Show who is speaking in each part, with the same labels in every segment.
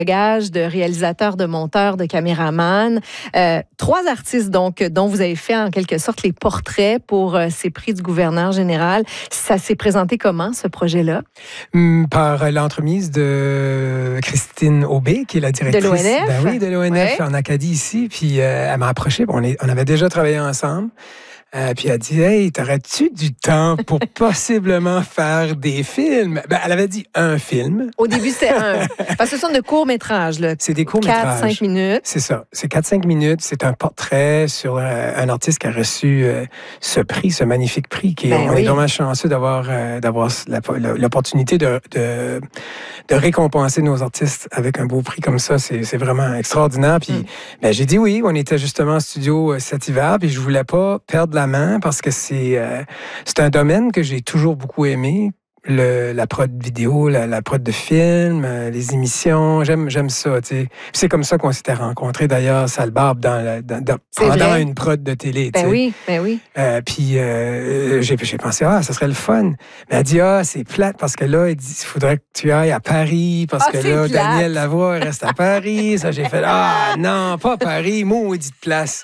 Speaker 1: de réalisateurs, de monteurs, de caméramans. 3 artistes, donc, dont vous avez fait en quelque sorte les portraits pour ces prix du gouverneur général. Ça s'est présenté comment, ce projet-là?
Speaker 2: Par l'entremise de Christine Aubé, qui est la directrice
Speaker 1: de l'ONF.
Speaker 2: Ben oui, de l'ONF en Acadie ici. Puis elle m'a approché. On avait déjà travaillé ensemble. Puis elle a dit, hey, t'aurais-tu du temps pour possiblement faire des films? Ben, elle avait dit un film.
Speaker 1: Au début, c'était un. Parce que ce sont de courts-métrages, là.
Speaker 2: C'est des courts-métrages.
Speaker 1: 4-5 minutes.
Speaker 2: C'est ça. C'est 4-5 minutes. C'est un portrait sur un artiste qui a reçu ce prix, ce magnifique prix. On est vraiment chanceux d'avoir l'opportunité de récompenser nos artistes avec un beau prix comme ça. C'est vraiment extraordinaire. Puis j'ai dit oui. On était justement en studio cet hiver. Puis je voulais pas perdre la main parce que c'est un domaine que j'ai toujours beaucoup aimé. La prod vidéo, la prod de film, les émissions, j'aime ça, tu sais. C'est comme ça qu'on s'était rencontrés, d'ailleurs, Sale Barbe, pendant une prod de télé, tu sais.
Speaker 1: Ben oui.
Speaker 2: Puis j'ai pensé, ça serait le fun. Mais elle dit, c'est plate, parce que là, il faudrait que tu ailles à Paris, parce que là, plate. Daniel Lavoie reste à Paris. Ça, j'ai fait, non, pas Paris, maudite place.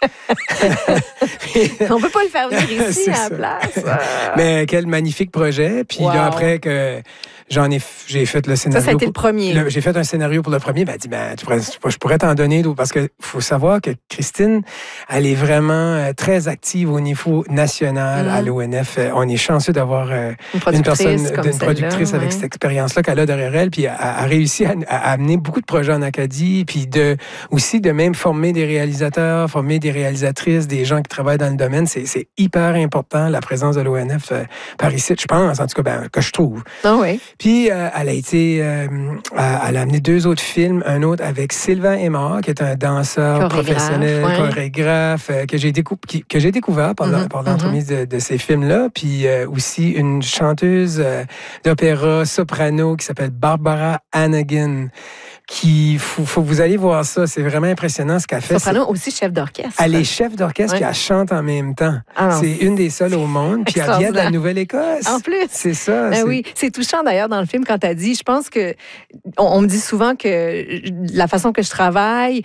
Speaker 1: On peut pas le faire venir ici, à la place.
Speaker 2: Mais quel magnifique projet. Puis là, après que j'ai fait le scénario.
Speaker 1: Ça a été le premier.
Speaker 2: J'ai fait un scénario pour le premier. Ben, elle dit, je pourrais t'en donner d'autres. Parce qu'il faut savoir que Christine, elle est vraiment très active au niveau national à l'ONF. On est chanceux d'avoir une productrice avec cette expérience-là qu'elle a derrière elle. Puis elle a réussi à amener beaucoup de projets en Acadie. Puis aussi de même former des réalisateurs, former des réalisatrices, des gens qui travaillent dans le domaine. C'est hyper important, la présence de l'ONF par ici, je pense, en tout cas, que je trouve.
Speaker 1: Ah oui.
Speaker 2: Puis, elle a amené 2 autres films. Un autre avec Sylvain Aymar, qui est un danseur professionnel, chorégraphe, que j'ai découvert par l'entremise de ces films-là. Puis aussi une chanteuse d'opéra soprano qui s'appelle Barbara Hannigan. Faut vous allez voir ça, c'est vraiment impressionnant ce qu'elle fait.
Speaker 1: Soprano aussi chef d'orchestre.
Speaker 2: Elle est chef d'orchestre puis elle chante en même temps. C'est une des seules au monde, puis elle vient de la Nouvelle-Écosse.
Speaker 1: En plus.
Speaker 2: C'est ça.
Speaker 1: Oui, c'est touchant d'ailleurs dans le film quand elle dit, je pense que on me dit souvent que la façon que je travaille,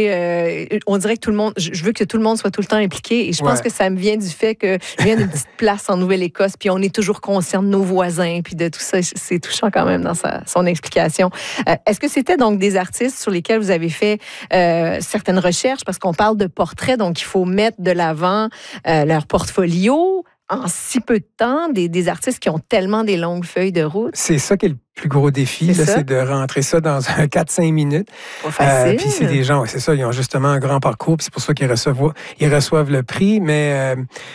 Speaker 1: c'est on dirait que tout le monde, je veux que tout le monde soit tout le temps impliqué et je pense que ça me vient du fait que je viens d'une petite place en Nouvelle-Écosse puis on est toujours conscient de nos voisins puis de tout ça. C'est touchant quand même dans son explication. Est-ce que c'était donc des artistes sur lesquels vous avez fait certaines recherches parce qu'on parle de portraits, donc il faut mettre de l'avant leur portfolio en si peu de temps, des artistes qui ont tellement des longues feuilles de route?
Speaker 2: C'est ça qui est le plus gros défi, c'est de rentrer ça dans un 4-5 minutes.
Speaker 1: Pas facile.
Speaker 2: Puis c'est des gens, c'est ça, ils ont justement un grand parcours, puis c'est pour ça qu'ils reçoivent le prix, mais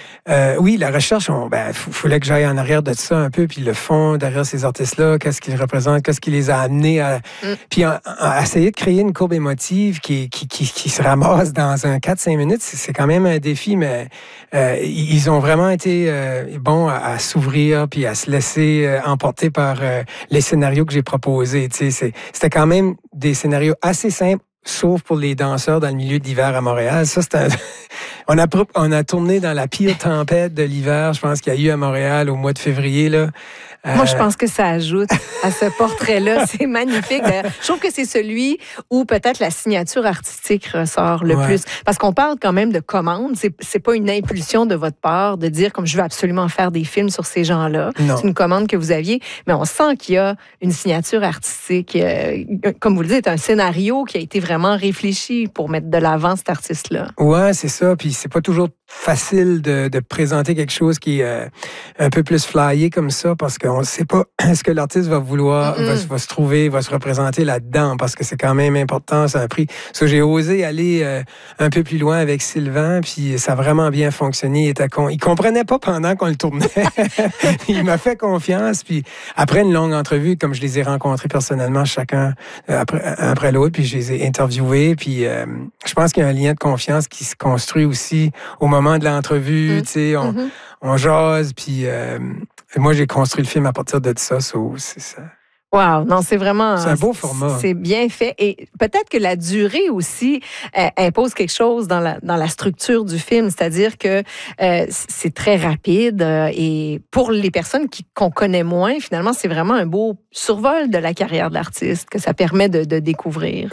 Speaker 2: oui, la recherche, fallait que j'aille en arrière de ça un peu, puis le fond derrière ces artistes-là, qu'est-ce qu'ils représentent, qu'est-ce qui les a amenés à... Puis à essayer de créer une courbe émotive qui se ramasse dans un 4-5 minutes, c'est quand même un défi, mais ils ont vraiment été bons à s'ouvrir, puis à se laisser emporter par les scénarios que j'ai proposés. C'était quand même des scénarios assez simples, sauf pour les danseurs dans le milieu de l'hiver à Montréal. Ça, on a tourné dans la pire tempête de l'hiver, je pense qu'il y a eu à Montréal au mois de février, là.
Speaker 1: Moi, je pense que ça ajoute à ce portrait-là. C'est magnifique. D'ailleurs, je trouve que c'est celui où peut-être la signature artistique ressort le plus. Parce qu'on parle quand même de commande. C'est pas une impulsion de votre part de dire comme je veux absolument faire des films sur ces gens-là.
Speaker 2: Non.
Speaker 1: C'est une commande que vous aviez. Mais on sent qu'il y a une signature artistique. Comme vous le dites, un scénario qui a été vraiment réfléchi pour mettre de l'avant cet artiste-là.
Speaker 2: Ouais, c'est ça. Puis c'est pas toujours facile de présenter quelque chose qui est un peu plus flyé comme ça parce qu'on ne sait pas ce que l'artiste va vouloir, va se trouver, va se représenter là-dedans parce que c'est quand même important, c'est un prix. Parce que j'ai osé aller un peu plus loin avec Sylvain puis ça a vraiment bien fonctionné. Il comprenait pas pendant qu'on le tournait. Il m'a fait confiance puis après une longue entrevue, comme je les ai rencontrés personnellement chacun après l'autre puis je les ai interviewés puis je pense qu'il y a un lien de confiance qui se construit aussi au moment de l'entrevue, tu sais, on jase, puis moi, j'ai construit le film à partir de ça, c'est ça.
Speaker 1: Wow, non, c'est vraiment...
Speaker 2: C'est un beau format.
Speaker 1: C'est bien fait. Et peut-être que la durée aussi impose quelque chose dans la structure du film, c'est-à-dire que c'est très rapide et pour les personnes qu'on connaît moins, finalement, c'est vraiment un beau survol de la carrière de l'artiste que ça permet de découvrir.